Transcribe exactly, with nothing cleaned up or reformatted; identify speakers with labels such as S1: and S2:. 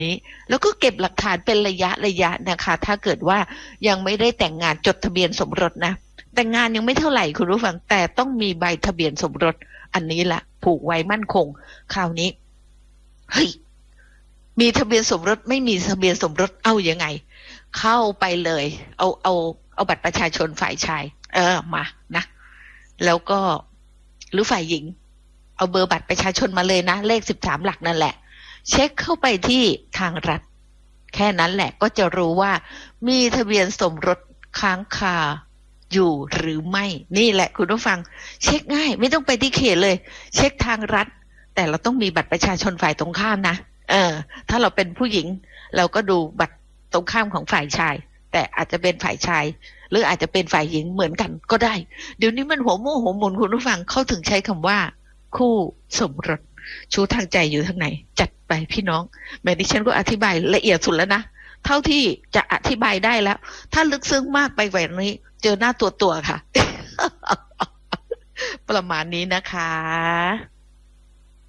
S1: นี้แล้วก็เก็บหลักฐานเป็นระยะระยะนะคะถ้าเกิดว่ายังไม่ได้แต่งงานจดทะเบียนสมรสนะแต่งงานยังไม่เท่าไหร่คุณผู้ฟังแต่ต้องมีใบทะเบียนสมรสอันนี้แหละผูกไว้มั่นคงคราวนี้เฮ้ยมีทะเบียนสมรสไม่มีทะเบียนสมรสเอายังไงเข้าไปเลยเอาเอาเอาบัตรประชาชนฝ่ายชายเออมานะแล้วก็หรือฝ่ายหญิงเอาเบอร์บัตรประชาชนมาเลยนะเลขสิบสามหลักนั่นแหละเช็คเข้าไปที่ทางรัฐแค่นั้นแหละก็จะรู้ว่ามีทะเบียนสมรสค้างคาอยู่หรือไม่นี่แหละคุณผู้ฟังเช็คง่ายไม่ต้องไปที่เขตเลยเช็คทางรัฐแต่เราต้องมีบัตรประชาชนฝ่ายตรงข้ามนะเออถ้าเราเป็นผู้หญิงเราก็ดูบัตรตรงข้ามของฝ่ายชายแต่อาจจะเป็นฝ่ายชายหรืออาจจะเป็นฝ่ายหญิงเหมือนกันก็ได้เดี๋ยวนี้มันหัวโม่หัวหมุนคุณผู้ฟังเขาถึงใช้คำว่าคู่สมรสชูทางใจอยู่ทางไหนจัดไปพี่น้องแม้ดิฉันก็อธิบายละเอียดสุดแล้วนะเท่าที่จะอธิบายได้แล้วถ้าลึกซึ้งมากไปกว่านี้เจอหน้าตัวตัวค่ะ ประมาณนี้นะคะ